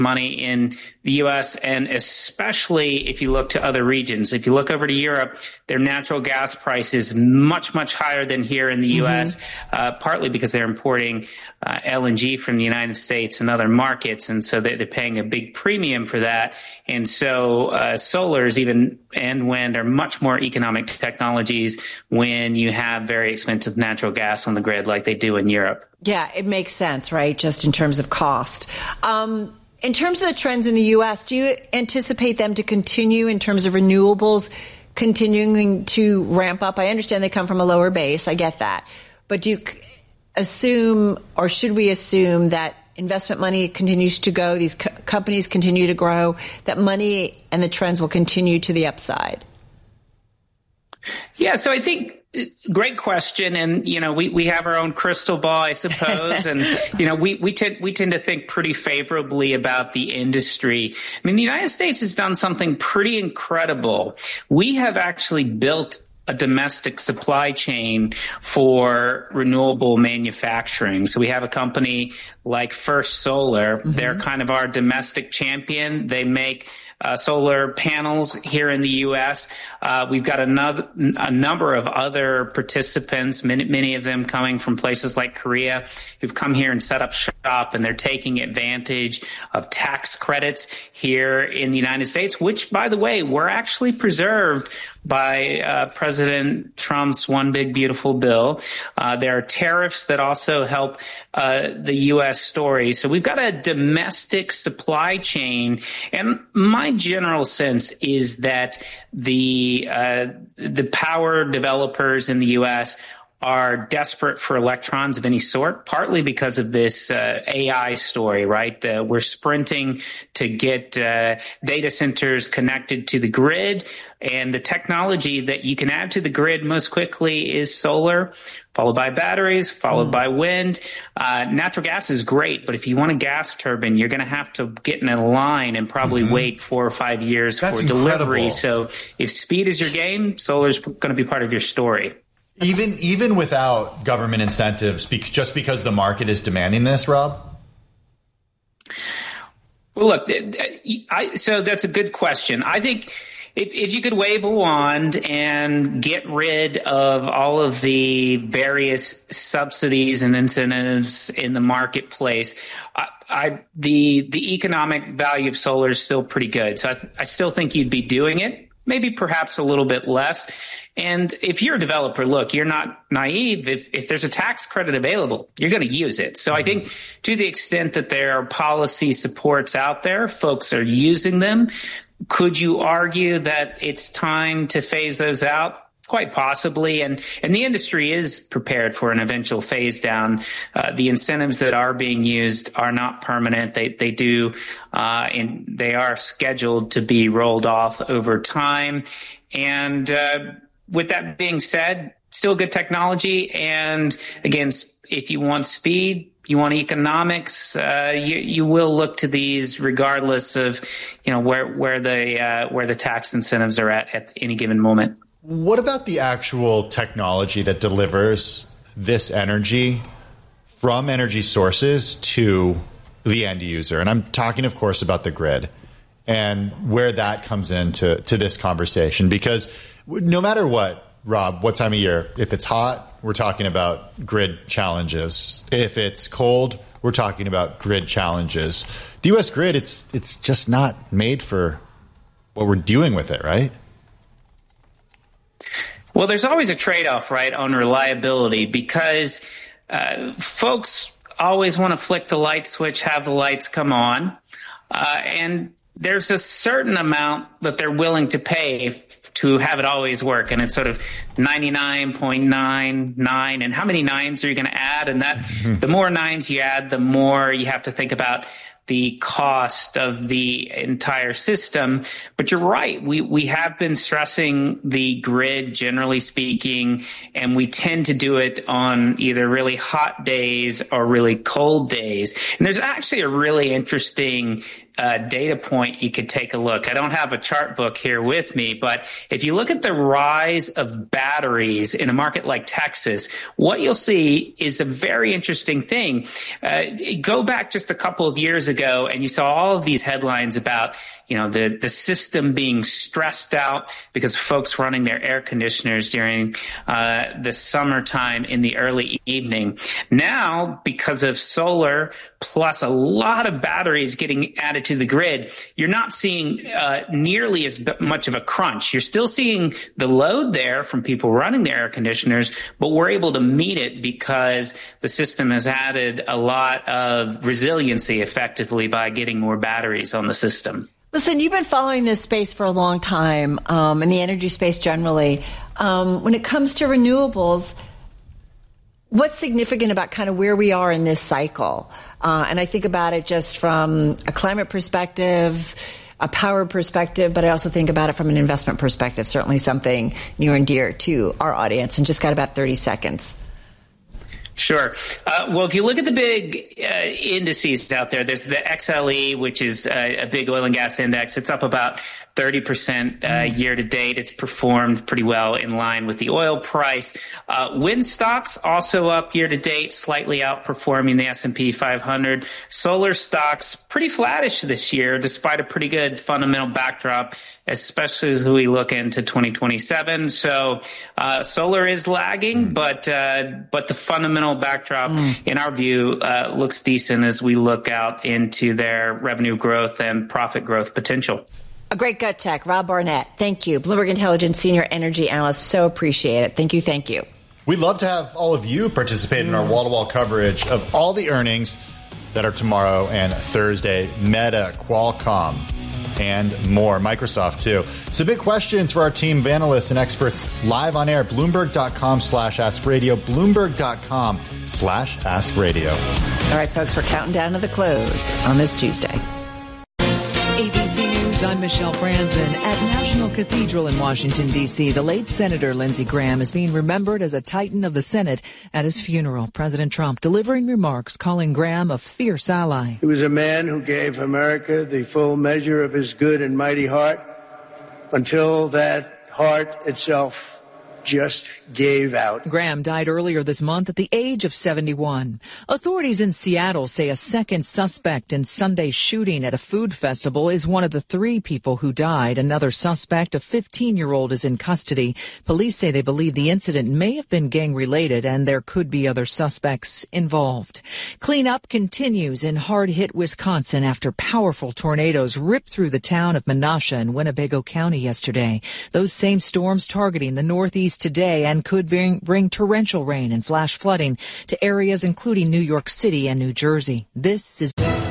money in the U.S., and especially if you look to other regions. If you look over to Europe, their natural gas price is much, much higher than here in the U.S., partly because they're importing LNG from the United States and other markets, and so they're paying a big premium for that. And so solar is even and wind are much more economic technologies when you have very expensive natural gas on the grid like they do in Europe. Yeah, it makes sense, right? Just in terms of cost. In terms of the trends in the U.S., do you anticipate them to continue in terms of renewables continuing to ramp up? I understand they come from a lower base. I get that. But do you assume, or should we assume, that investment money continues to go, these companies continue to grow, that money and the trends will continue to the upside? Yeah, so I think great question. And, we have our own crystal ball, I suppose. And, we tend to think pretty favorably about the industry. I mean, the United States has done something pretty incredible. We have actually built a domestic supply chain for renewable manufacturing. So we have a company like First Solar. They're kind of our domestic champion. They make solar panels here in the U.S. We've got a number of other participants, many of them coming from places like Korea, who've come here and set up shop, and they're taking advantage of tax credits here in the United States, which, by the way, were actually preserved by President Trump's One Big Beautiful Bill. There are tariffs that also help the U.S. story. So we've got a domestic supply chain, and my general sense is that the power developers in the U.S. are desperate for electrons of any sort, partly because of this AI story, right? We're sprinting to get data centers connected to the grid, and the technology that you can add to the grid most quickly is solar, followed by batteries, followed by wind. Natural gas is great, but if you want a gas turbine, you're going to have to get in a line and probably wait 4 or 5 years for delivery. So if speed is your game, solar is going to be part of your story. Even without government incentives, just because the market is demanding this, Rob? Well, look, so that's a good question. I think if you could wave a wand and get rid of all of the various subsidies and incentives in the marketplace, the economic value of solar is still pretty good. So I still think you'd be doing it. Maybe perhaps a little bit less. And if you're a developer, look, you're not naive. If there's a tax credit available, you're going to use it. So I think to the extent that there are policy supports out there, folks are using them. Could you argue that it's time to phase those out? Quite possibly, and the industry is prepared for an eventual phase down. The incentives that are being used are not permanent. They do, and they are scheduled to be rolled off over time. And with that being said, still good technology. And again, if you want speed, you want economics, you will look to these regardless of where the tax incentives are at any given moment. What about the actual technology that delivers this energy from energy sources to the end user? And I'm talking, of course, about the grid and where that comes into this conversation. Because no matter what, Rob, what time of year, if it's hot, we're talking about grid challenges. If it's cold, we're talking about grid challenges. The U.S. grid, it's just not made for what we're doing with it, right? Well, there's always a trade-off, right, on reliability, because folks always want to flick the light switch, have the lights come on, and there's a certain amount that they're willing to pay to have it always work, and it's sort of 99.99, and how many nines are you going to add? And that the more nines you add, the more you have to think about the cost of the entire system. But you're right. We have been stressing the grid, generally speaking, and we tend to do it on either really hot days or really cold days. And there's actually a really interesting data point you could take a look. I don't have a chart book here with me, but if you look at the rise of batteries in a market like Texas, what you'll see is a very interesting thing. Go back just a couple of years ago, and you saw all of these headlines about, the system being stressed out because of folks running their air conditioners during the summertime in the early evening. Now, because of solar plus a lot of batteries getting added to the grid, you're not seeing nearly as much of a crunch. You're still seeing the load there from people running their air conditioners, but we're able to meet it because the system has added a lot of resiliency effectively by getting more batteries on the system. Listen, you've been following this space for a long time, and the energy space generally. When it comes to renewables, what's significant about kind of where we are in this cycle? And I think about it just from a climate perspective, a power perspective, but I also think about it from an investment perspective, certainly something near and dear to our audience. And just got about 30 seconds. Sure. Well, if you look at the big indices out there, there's the XLE, which is a big oil and gas index. It's up about 30% year to date. It's performed pretty well in line with the oil price. Wind stocks also up year to date, slightly outperforming the S&P 500. Solar stocks pretty flattish this year, despite a pretty good fundamental backdrop, especially as we look into 2027. So solar is lagging, but the fundamental backdrop, in our view, looks decent as we look out into their revenue growth and profit growth potential. A great gut check. Rob Barnett, thank you. Bloomberg Intelligence Senior Energy Analyst. So appreciate it. Thank you. Thank you. We'd love to have all of you participate in our wall-to-wall coverage of all the earnings that are tomorrow and Thursday. Meta, Qualcomm, and more. Microsoft, too. So big questions for our team of analysts and experts live on air. Bloomberg.com/AskRadio. Bloomberg.com/AskRadio. All right, folks, we're counting down to the close on this Tuesday. ABC News, I'm Michelle Franzen. At National Cathedral in Washington, D.C., the late Senator Lindsey Graham is being remembered as a titan of the Senate. At his funeral, President Trump delivering remarks calling Graham a fierce ally. He was a man who gave America the full measure of his good and mighty heart until that heart itself just gave out. Graham died earlier this month at the age of 71. Authorities in Seattle say a second suspect in Sunday's shooting at a food festival is one of the 3 people who died. Another suspect, a 15-year-old, is in custody. Police say they believe the incident may have been gang-related and there could be other suspects involved. Cleanup continues in hard-hit Wisconsin after powerful tornadoes ripped through the town of Menasha in Winnebago County yesterday. Those same storms targeting the northeast today and could bring torrential rain and flash flooding to areas including New York City and New Jersey. This is